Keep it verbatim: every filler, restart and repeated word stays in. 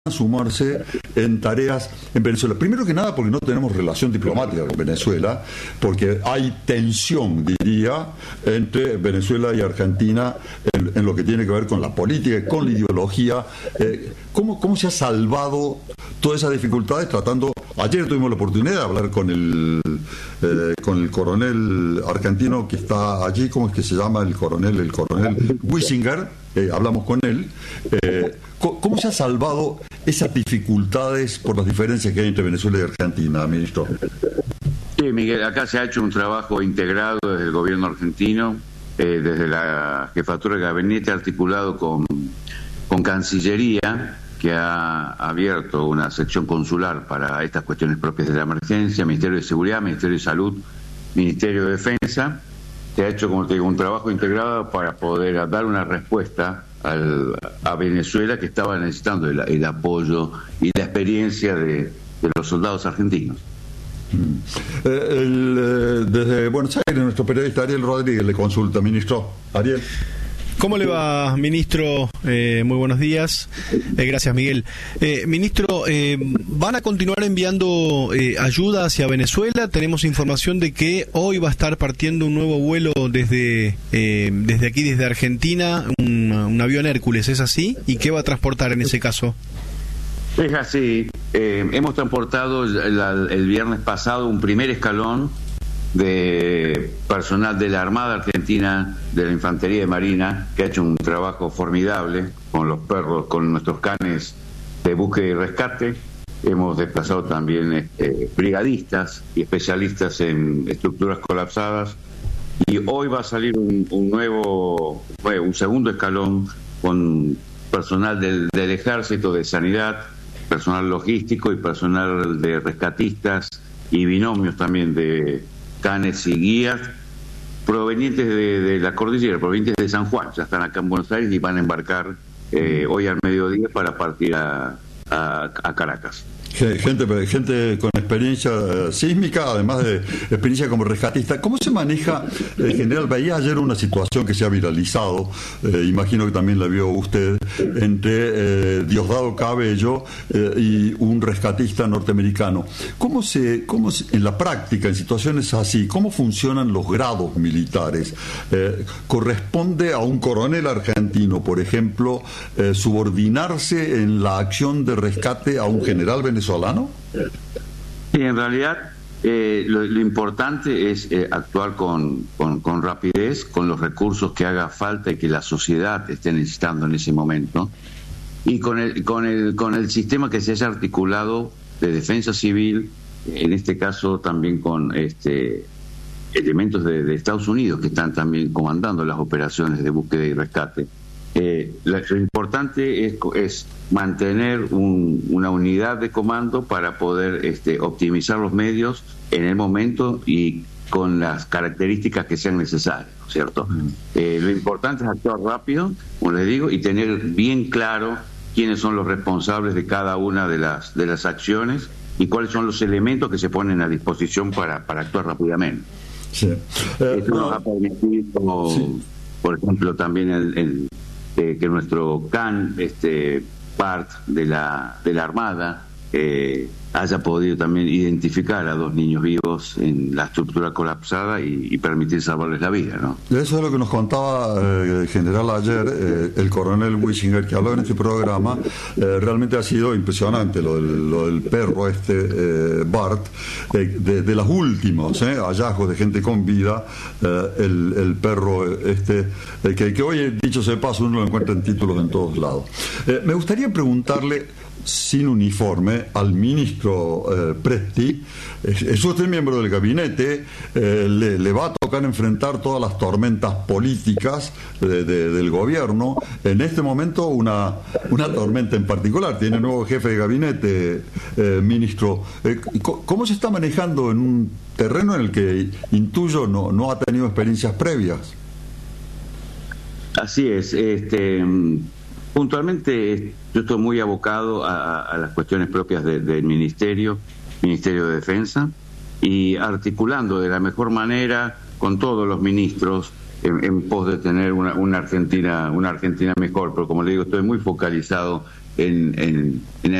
sumarse en tareas en Venezuela. Primero que nada porque no tenemos relación diplomática con Venezuela, porque hay tensión, diría, entre Venezuela y Argentina en, en lo que tiene que ver con la política y con la ideología. Eh, ¿cómo, ¿Cómo se ha salvado todas esas dificultades tratando? Ayer tuvimos la oportunidad de hablar con el eh, con el coronel argentino que está allí. ¿Cómo es que se llama el coronel? El coronel Wissinger. Eh, hablamos con él. Eh, ¿Cómo se ha salvado esas dificultades por las diferencias que hay entre Venezuela y Argentina, ministro? Sí, Miguel, acá se ha hecho un trabajo integrado desde el gobierno argentino, eh, desde la jefatura de gabinete, articulado con, con Cancillería, que ha abierto una sección consular para estas cuestiones propias de la emergencia, Ministerio de Seguridad, Ministerio de Salud, Ministerio de Defensa. Se ha hecho, como te digo, un trabajo integrado para poder dar una respuesta al, a Venezuela, que estaba necesitando el, el apoyo y la experiencia de, de los soldados argentinos. Mm. Eh, el, eh, desde Buenos Aires, nuestro periodista Ariel Rodríguez le consulta, ministro. Ariel. ¿Cómo le va, ministro? Eh, muy buenos días. Eh, gracias, Miguel. Eh, ministro, eh, ¿van a continuar enviando eh, ayuda hacia Venezuela? Tenemos información de que hoy va a estar partiendo un nuevo vuelo desde eh, desde aquí, desde Argentina, un, un avión Hércules, ¿es así? ¿Y qué va a transportar en ese caso? Es así. Eh, hemos transportado la, el viernes pasado un primer escalón de personal de la Armada Argentina, de la Infantería de Marina, que ha hecho un trabajo formidable con los perros, con nuestros canes de búsqueda y rescate. Hemos desplazado también eh, brigadistas y especialistas en estructuras colapsadas, y hoy va a salir un, un nuevo, un segundo escalón con personal del, del Ejército, de Sanidad, personal logístico y personal de rescatistas y binomios también de canes y guías provenientes de, de la cordillera, provenientes de San Juan. Ya están acá en Buenos Aires y van a embarcar eh, hoy al mediodía para partir a, a, a Caracas. Gente, gente con experiencia sísmica, además de experiencia como rescatista. ¿Cómo se maneja, en general? Veía ayer una situación que se ha viralizado, eh, imagino que también la vio usted, entre eh, Diosdado Cabello eh, y un rescatista norteamericano. ¿Cómo se, cómo se, en la práctica, en situaciones así, cómo funcionan los grados militares? Eh, ¿Corresponde a un coronel argentino, por ejemplo, eh, subordinarse en la acción de rescate a un general venezolano? venezolano? Sí, en realidad eh, lo, lo importante es eh, actuar con, con, con rapidez, con los recursos que haga falta y que la sociedad esté necesitando en ese momento, y con el, con el, con el sistema que se haya articulado de defensa civil, en este caso también con este elementos de, de Estados Unidos que están también comandando las operaciones de búsqueda y rescate. Eh, lo, lo importante es, es mantener un, una unidad de comando para poder este, optimizar los medios en el momento y con las características que sean necesarias, ¿no es cierto? Mm. Eh, lo importante es actuar rápido, como les digo, y tener bien claro quiénes son los responsables de cada una de las, de las acciones y cuáles son los elementos que se ponen a disposición para, para actuar rápidamente. Sí. Eh, Esto no. nos ha permitido, sí. por ejemplo, también el, el Eh, que nuestro C A N, este, part de la, de la Armada, eh, haya podido también identificar a dos niños vivos en la estructura colapsada y, y permitir salvarles la vida, ¿no? Eso es lo que nos contaba eh, el general ayer, eh, el coronel Wissinger, que habló en este programa. Eh, realmente ha sido impresionante lo del, lo del perro este, eh, Bart, eh, de, de los últimos eh, hallazgos de gente con vida, eh, el, el perro este, eh, que, que hoy, dicho sea de paso, uno lo encuentra en títulos en todos lados. Eh, me gustaría preguntarle, sin uniforme, al ministro eh, Presti, es, es usted miembro del gabinete, eh, le, le va a tocar enfrentar todas las tormentas políticas de, de, del gobierno. En este momento una, una tormenta en particular, tiene nuevo jefe de gabinete, eh, ministro. Eh, ¿Cómo se está manejando en un terreno en el que intuyo no, no ha tenido experiencias previas? Así es, este... puntualmente yo estoy muy abocado a, a las cuestiones propias de, del Ministerio, Ministerio de Defensa, y articulando de la mejor manera con todos los ministros en, en pos de tener una, una Argentina, una Argentina mejor. Pero como le digo, estoy muy focalizado en, en, en